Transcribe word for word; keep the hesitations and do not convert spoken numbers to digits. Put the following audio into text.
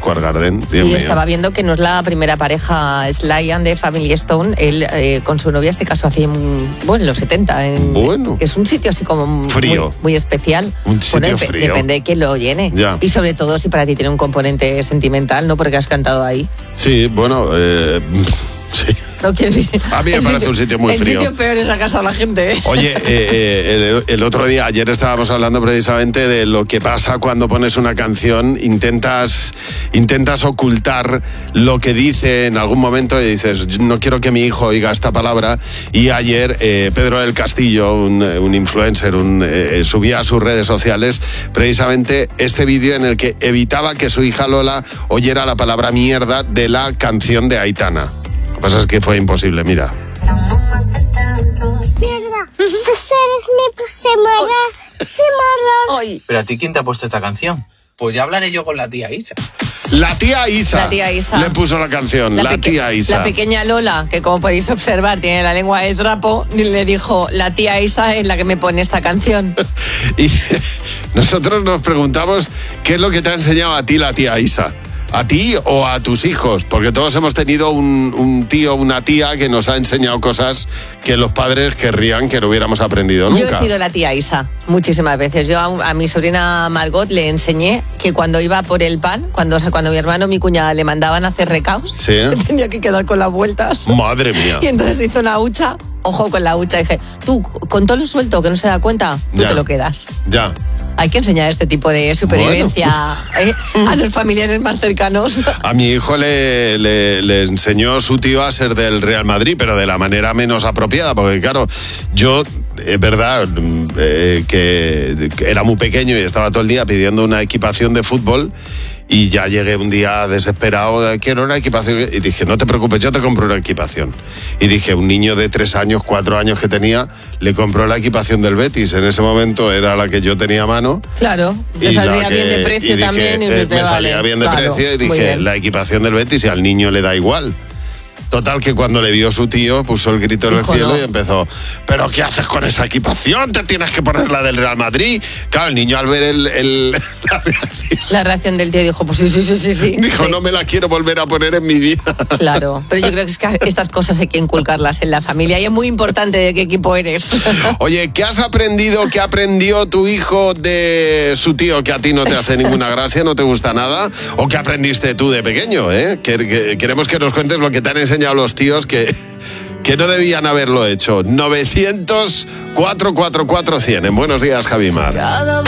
Square Garden. Dios Sí, mío. estaba viendo que no es la primera pareja Slyan de Family Stone. Él eh, con su novia se casó hace, bueno, en los setenta. En, Bueno. Es un sitio así como Frío. Muy, muy especial. Un sitio bueno, dep- frío. Depende de quién lo llene. Ya. Y sobre todo si para ti tiene un componente sentimental, ¿no? Porque has cantado ahí. Sí, bueno, eh, sí. No quiero decir. A mí me En parece sitio- un sitio muy frío. En sitios peores ha casado la gente, ¿eh? Oye, eh, eh, el, el otro día, ayer estábamos hablando precisamente de lo que pasa cuando pones una canción, intentas, intentas ocultar lo que dice en algún momento y dices, no quiero que mi hijo oiga esta palabra. Y ayer eh, Pedro del Castillo, un, un influencer, un, eh, subía a sus redes sociales precisamente este vídeo en el que evitaba que su hija Lola oyera la palabra mierda de la canción de Aitana. Lo que pasa es que fue imposible, mira. Mierda, esos seres me se marran, se marran. Hoy. ¿Pero a ti quién te ha puesto esta canción? Pues ya hablaré yo con la tía Isa. La tía Isa. La tía Isa. Le puso la canción, la, peque- tía Isa. La pequeña Lola, que como podéis observar tiene la lengua de trapo, le dijo, la tía Isa es la que me pone esta canción. Y nosotros nos preguntamos qué es lo que te ha enseñado a ti la tía Isa. ¿A ti o a tus hijos? Porque todos hemos tenido un, un tío o una tía que nos ha enseñado cosas que los padres querrían que no hubiéramos aprendido nunca. Yo he sido la tía Isa muchísimas veces. Yo a, a mi sobrina Margot le enseñé que cuando iba por el pan, cuando, o sea, cuando mi hermano y mi cuñada le mandaban a hacer recaos, Sí. se tenía que quedar con las vueltas. Madre mía. Y entonces hizo una hucha, ojo con la hucha, y dije, tú, con todo lo suelto que no se da cuenta, tú Ya. te lo quedas. Ya. Hay que enseñar este tipo de supervivencia ¿eh? a los familiares más cercanos. A mi hijo le, le, le enseñó su tío a ser del Real Madrid, pero de la manera menos apropiada, porque claro, yo, es verdad, eh, que, que era muy pequeño y estaba todo el día pidiendo una equipación de fútbol y ya llegué un día desesperado, de, quiero una equipación, y dije, no te preocupes, yo te compro una equipación. Y dije, un niño de tres años, cuatro años que tenía, le compró la equipación del Betis, en ese momento era la que yo tenía a mano. Claro, te Y saldría la bien que- de precio y dije, también. Y eh, pues te me vale. salía bien de Claro, precio y muy dije, bien. la equipación del Betis y al niño le da igual. Total, que cuando le vio su tío, puso el grito en el Dijo, cielo no. y empezó, ¿pero qué haces con esa equipación? ¿Te tienes que poner la del Real Madrid? Claro, el niño al ver el, el- la reacción, La reacción del tío dijo, pues sí, sí, sí, sí. sí. dijo, Sí. no me la quiero volver a poner en mi vida. Claro, pero yo creo que, es que estas cosas hay que inculcarlas en la familia y es muy importante de qué equipo eres. Oye, ¿qué has aprendido, qué aprendió tu hijo de su tío que a ti no te hace ninguna gracia, no te gusta nada? ¿O qué aprendiste tú de pequeño? ¿eh? Que, que- queremos que nos cuentes lo que te han enseñado los tíos que, que no debían haberlo hecho. novecientos, cuatrocientos cuarenta y cuatro cien. En Buenos Días, Javimar.